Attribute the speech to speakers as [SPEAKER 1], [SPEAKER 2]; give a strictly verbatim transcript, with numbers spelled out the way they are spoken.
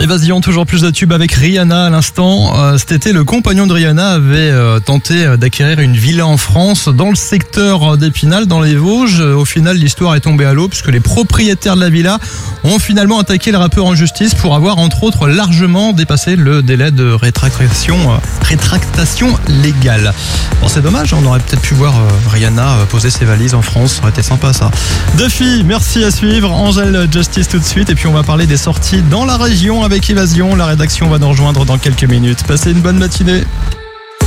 [SPEAKER 1] Évasion, toujours plus de tubes avec Rihanna à l'instant. Euh, cet été, le compagnon de Rihanna avait euh, tenté euh, d'acquérir une villa en France dans le secteur d'Épinal, dans les Vosges. Au final, l'histoire est tombée à l'eau puisque les propriétaires de la villa ont finalement attaqué le rappeur en justice pour avoir, entre autres, largement dépassé le délai de rétractation, euh, rétractation légale. Bon, c'est dommage, on aurait peut-être pu voir euh, Rihanna euh, poser ses valises en France. Ça aurait été sympa, ça. Duffy, merci à suivre. Angèle Justice tout de suite. Et puis, on va parler des sorties dans la région avec Évasion. La rédaction va nous rejoindre dans quelques minutes. Passez une bonne matinée.